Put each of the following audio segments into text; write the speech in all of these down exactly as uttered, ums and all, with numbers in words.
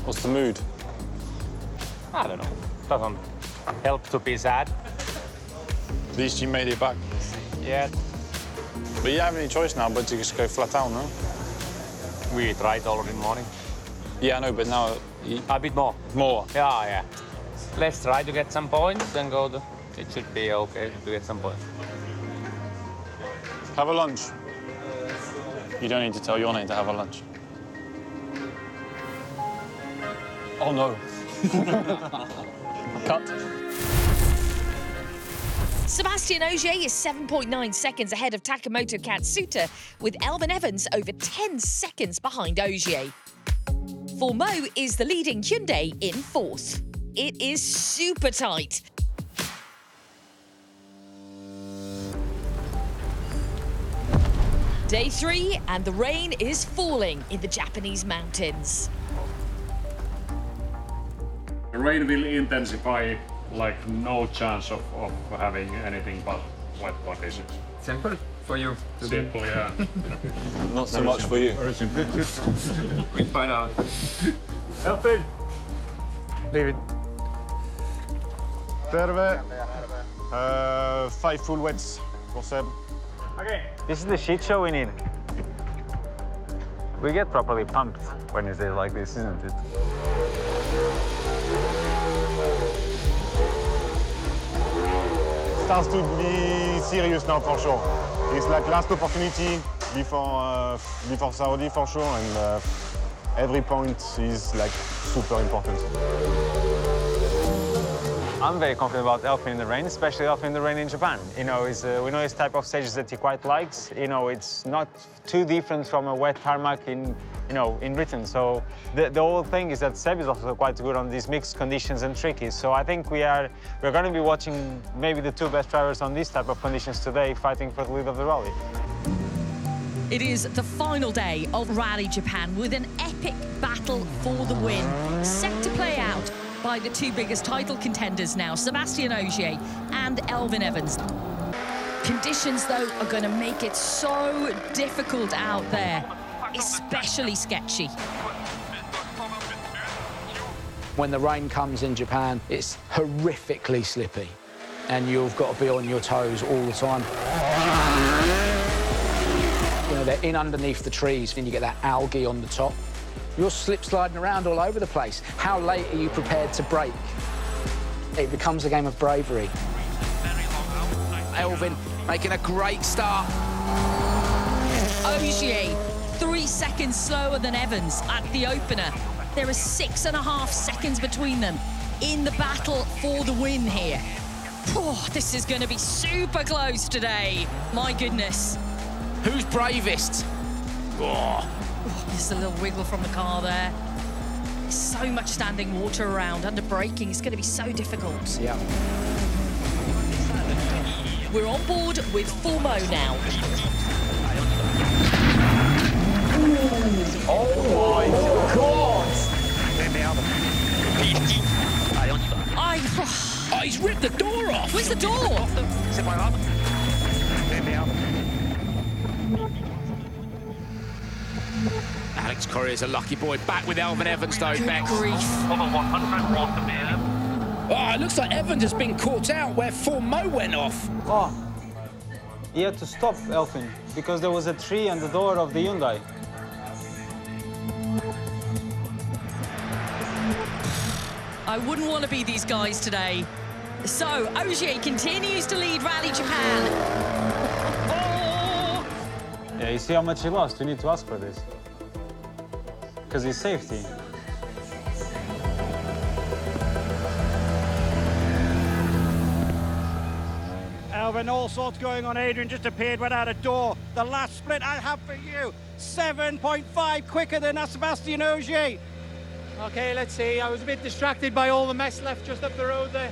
What's the mood? I don't know. Doesn't help to be sad. At least you made it back. Yeah. But you don't have any choice now but to just go flat out, no? We tried already in the morning. Yeah, I know, but now... You... A bit more. More? Yeah, yeah. Let's try to get some points, then go to... It should be okay to get some points. Have a lunch. You don't need to tell your name to have a lunch. Oh, no. Cut. Sebastian Ogier is seven point nine seconds ahead of Takamoto Katsuta, with Elfyn Evans over ten seconds behind Ogier. Fourmeau is the leading Hyundai in fourth. It is super tight. Day three, and the rain is falling in the Japanese mountains. The rain will intensify, like no chance of, of having anything but wet conditions. Simple for you. Simple, yeah. Not so much for you. Very simple. We find out. Elfyn! David. Terve. Uh, five full wets for Seb. Okay. This is the shit show we need. We get properly pumped when it's like this, isn't it? Starts to be serious now for sure. It's like last opportunity before uh, before Saudi for sure, and uh, every point is like super important. I'm very confident about Elfyn in the rain, especially Elfyn in the rain in Japan. You know, it's, uh, we know his type of stages that he quite likes. You know, it's not too different from a wet tarmac in, you know, in Britain. So the, the whole thing is that Seb is also quite good on these mixed conditions and trickies. So I think we are we're going to be watching maybe the two best drivers on these type of conditions today, fighting for the lead of the rally. It is the final day of Rally Japan with an epic battle for the win, set to play out by the two biggest title contenders now, Sebastian Ogier and Elfyn Evans. Conditions, though, are going to make it so difficult out there, especially sketchy. When the rain comes in Japan, it's horrifically slippy, and you've got to be on your toes all the time. You know, they're in underneath the trees, and you get that algae on the top. You're slip sliding around all over the place. How late are you prepared to brake? It becomes a game of bravery. Elfyn making a great start. Ogier, three seconds slower than Evans at the opener. There are six and a half seconds between them in the battle for the win here. Oh, this is going to be super close today. My goodness. Who's bravest? Oh. Oh, there's a little wiggle from the car there. There's so much standing water around. Under braking, it's going to be so difficult. Yeah. We're on board with Fourmeau now. Oh my God! I... Oh, he's ripped the door off! Where's the door? Alex Corrier's a lucky boy. Back with Elfyn Evans, though, Good Bex. grief. Oh, it looks like Evans has been caught out where Fourmeau went off. Oh, he had to stop Elfyn because there was a tree on the door of the Hyundai. I wouldn't want to be these guys today. So, Ogier continues to lead Rally Japan. Oh! Yeah, you see how much he lost? You need to ask for this. Because his safety. Elfyn, all sorts going on. Adrian just appeared without a door. The last split I have for you, seven point five quicker than Sebastian Ogier. Okay, let's see. I was a bit distracted by all the mess left just up the road there.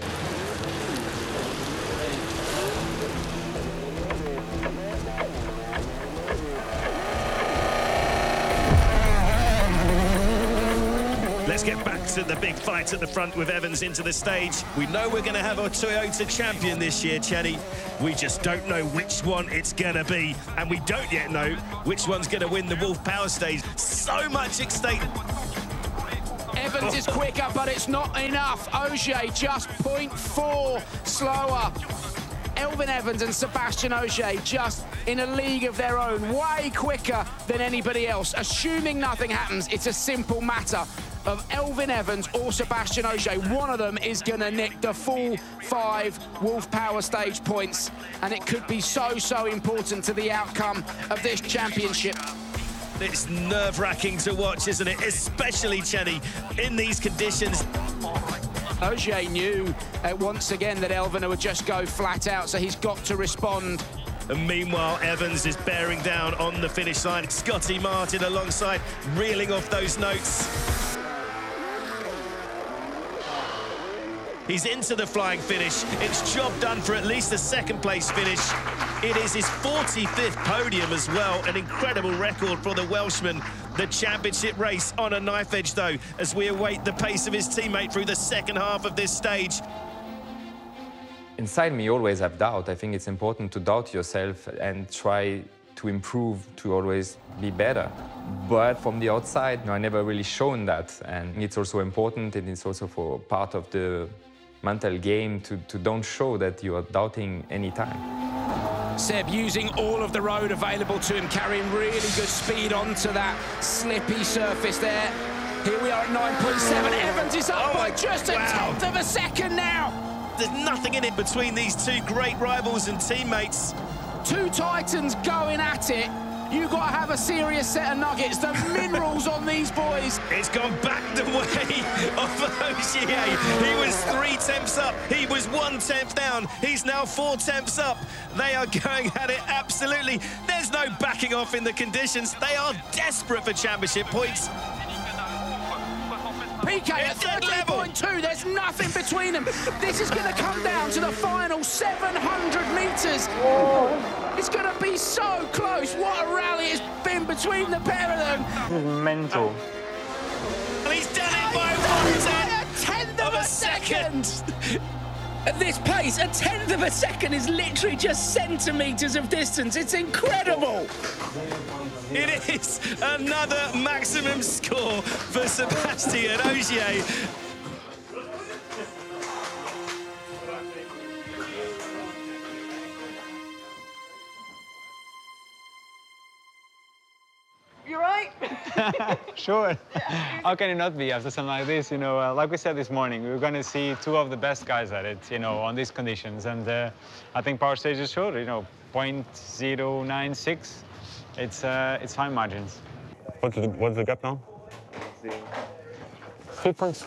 Let's get back to the big fight at the front with Evans into the stage. We know we're going to have a Toyota champion this year, Chenny. We just don't know which one it's going to be. And we don't yet know which one's going to win the Wolf Power stage. So much at stake. Evans is quicker, but it's not enough. Ogier just point four slower. Elfyn Evans and Sebastian Ogier just in a league of their own, way quicker than anybody else. Assuming nothing happens, it's a simple matter of Elfyn Evans or Sebastian Ogier. One of them is going to nick the full five Wolf Power Stage points, and it could be so, so important to the outcome of this championship. It's nerve-wracking to watch, isn't it? Especially, Chenny, in these conditions. Ogier knew uh, once again that Elfyn would just go flat out, so he's got to respond. And meanwhile, Evans is bearing down on the finish line. Scotty Martin alongside, reeling off those notes. He's into the flying finish. It's job done for at least a second-place finish. It is his forty-fifth podium as well, an incredible record for the Welshman. The championship race on a knife edge, though, as we await the pace of his teammate through the second half of this stage. Inside me, you always have doubt. I think it's important to doubt yourself and try to improve, to always be better. But from the outside, you know, I never really shown that. And it's also important, and it's also for part of the mental game to, to don't show that you are doubting any time. Seb using all of the road available to him, carrying really good speed onto that slippy surface there. Here we are at nine point seven. Evans is up oh by just a wow. tenth of a second now. There's nothing in it between these two great rivals and teammates. Two Titans going at it. You got to have a serious set of nuggets. The minerals on these boys. It's gone back the way of Ogier. He was three tenths up. He was one tenth down. He's now four tenths up. They are going at it absolutely. There's no backing off in the conditions. They are desperate for championship points. P K at thirteen point two, there's nothing between them. This is going to come down to the final seven hundred metres. It's going to be so close. What a rally it's been between the pair of them. Mental. Well, he's done it by one a tenth of a second. At this pace, a tenth of a second is literally just centimetres of distance. It's incredible. It is another maximum score for Sebastian Ogier. You right? Sure. How can it not be after something like this? You know, uh, like we said this morning, we were going to see two of the best guys at it, you know, on these conditions. And uh, I think Power Stages showed, you know, zero point zero nine six. It's uh, it's fine margins. What's the, what's the gap now? Three points.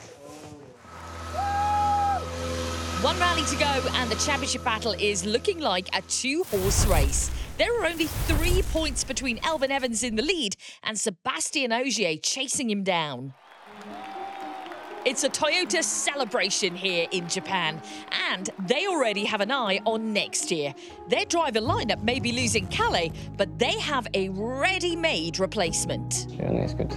One rally to go and the championship battle is looking like a two-horse race. There are only three points between Elfyn Evans in the lead and Sebastian Ogier chasing him down. It's a Toyota celebration here in Japan, and they already have an eye on next year. Their driver lineup may be losing Kalle, but they have a ready-made replacement. Really, it's good.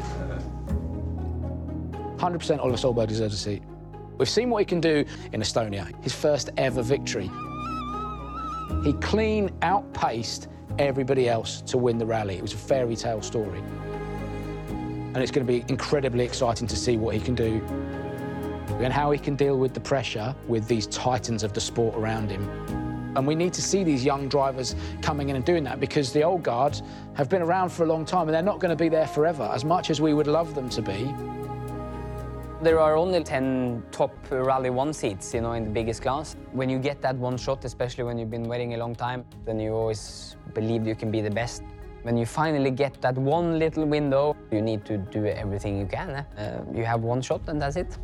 one hundred percent Oliver Solberg deserves a seat. We've seen what he can do in Estonia, his first ever victory. He clean outpaced everybody else to win the rally. It was a fairy tale story. And it's going to be incredibly exciting to see what he can do and how he can deal with the pressure with these titans of the sport around him. And we need to see these young drivers coming in and doing that, because the old guard have been around for a long time and they're not going to be there forever, as much as we would love them to be. There are only ten top Rally one seats, you know, in the biggest class. When you get that one shot, especially when you've been waiting a long time, then you always believe you can be the best. When you finally get that one little window, you need to do everything you can. Eh? Uh, you have one shot and that's it.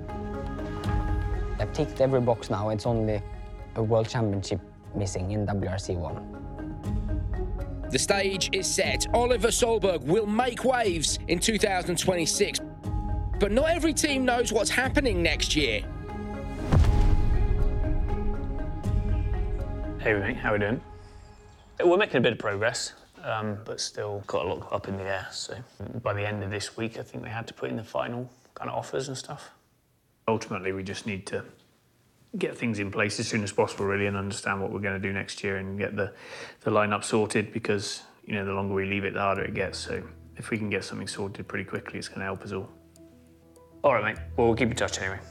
I've ticked every box now. It's only a World Championship missing in W R C one. The stage is set. Oliver Solberg will make waves in two thousand twenty-six. But not every team knows what's happening next year. Hey, mate, how we doing? We're making a bit of progress, um, but still got a lot up in the air. So by the end of this week, I think they had to put in the final kind of offers and stuff. Ultimately, we just need to get things in place as soon as possible, really, and understand what we're going to do next year and get the, the lineup sorted, because, you know, the longer we leave it, the harder it gets. So if we can get something sorted pretty quickly, it's going to help us all. All right, mate. Well, we'll keep in touch anyway.